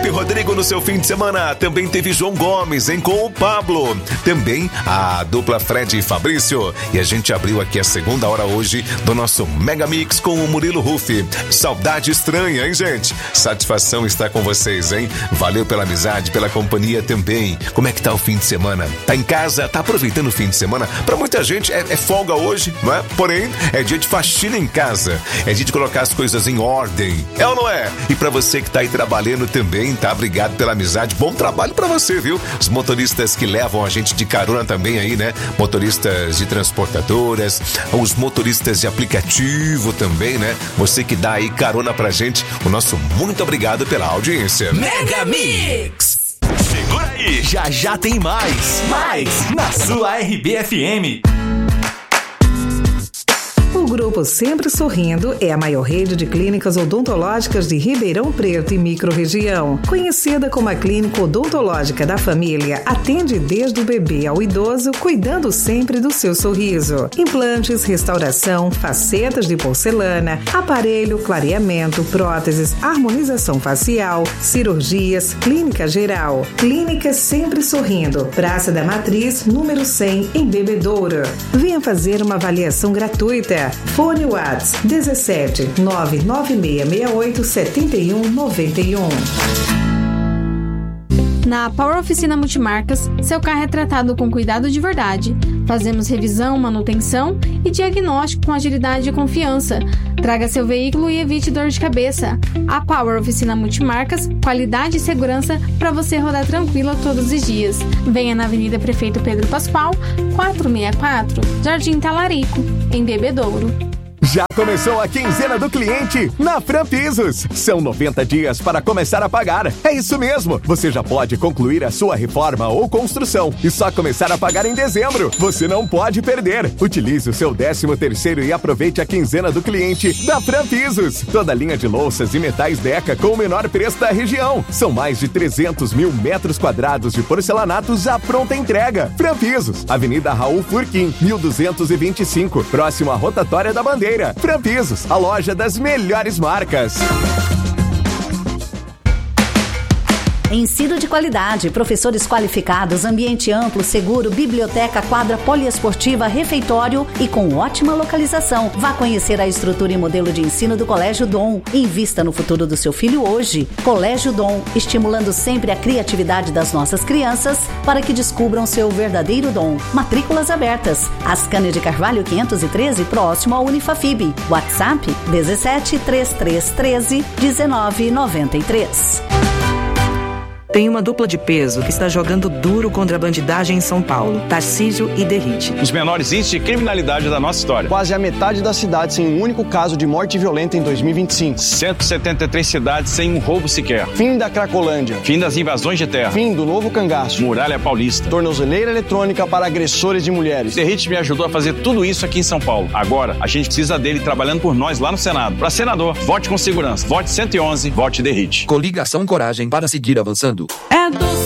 Felipe Rodrigo no seu fim de semana. Também teve João Gomes, hein, com o Pablo. Também a dupla Fred e Fabrício. E a gente abriu aqui a segunda hora hoje do nosso Mega Mix com o Murilo Rufi. Saudade estranha, hein, gente? Satisfação estar com vocês, hein? Valeu pela amizade, pela companhia também. Como é que tá o fim de semana? Tá em casa? Tá aproveitando o fim de semana? Pra muita gente é folga hoje, não é? Porém, é dia de faxina em casa. É dia de colocar as coisas em ordem. É ou não é? E pra você que tá aí trabalhando também, tá? Obrigado pela amizade. Bom trabalho pra você, viu? Os motoristas que levam a gente de carona também aí, né? Motoristas de transportadoras, os motoristas de aplicativo também, né? Você que dá aí carona pra gente, o nosso muito obrigado pela audiência. Mega Mix! Segura aí, já tem mais na sua RBFM. O Grupo Sempre Sorrindo é a maior rede de clínicas odontológicas de Ribeirão Preto e microrregião. Conhecida como a Clínica Odontológica da Família, atende desde o bebê ao idoso, cuidando sempre do seu sorriso. Implantes, restauração, facetas de porcelana, aparelho, clareamento, próteses, harmonização facial, cirurgias, clínica geral. Clínica Sempre Sorrindo, Praça da Matriz, número 100, em Bebedouro. Venha fazer uma avaliação gratuita. Fone WhatsApp 17 99668 7191. Na Power Oficina Multimarcas, seu carro é tratado com cuidado de verdade. Fazemos revisão, manutenção e diagnóstico com agilidade e confiança. Traga seu veículo e evite dor de cabeça. A Power Oficina Multimarcas, qualidade e segurança para você rodar tranquila todos os dias. Venha na Avenida Prefeito Pedro Pascoal, 464, Jardim Talarico, em Bebedouro. Já começou a quinzena do cliente na Franpisos. São 90 dias para começar a pagar. É isso mesmo. Você já pode concluir a sua reforma ou construção e só começar a pagar em dezembro. Você não pode perder. Utilize o seu 13º e aproveite a quinzena do cliente da Franpisos. Toda a linha de louças e metais Deca com o menor preço da região. São mais de 300 mil metros quadrados de porcelanatos à pronta entrega. Franpisos, Avenida Raul Furquim, 1225, próximo à Rotatória da Bandeira. Franpisos, a loja das melhores marcas. Ensino de qualidade, professores qualificados, ambiente amplo, seguro, biblioteca, quadra poliesportiva, refeitório e com ótima localização. Vá conhecer a estrutura e modelo de ensino do Colégio Dom. Invista no futuro do seu filho hoje. Colégio Dom, estimulando sempre a criatividade das nossas crianças para que descubram seu verdadeiro dom. Matrículas abertas. Ascânia de Carvalho 513, próximo ao Unifafib. WhatsApp 17 3313 1993. Tem uma dupla de peso que está jogando duro contra a bandidagem em São Paulo, Tarcísio e Derrite. Os menores índices de criminalidade da nossa história. Quase a metade da cidade sem um único caso de morte violenta em 2025. 173 cidades sem um roubo sequer. Fim da Cracolândia. Fim das invasões de terra. Fim do novo cangaço. Muralha Paulista. Tornozeleira eletrônica para agressores de mulheres. Derrite me ajudou a fazer tudo isso aqui em São Paulo. Agora, a gente precisa dele trabalhando por nós lá no Senado. Para senador, vote com segurança. Vote 111, vote Derrite. Coligação Coragem para seguir avançando. É do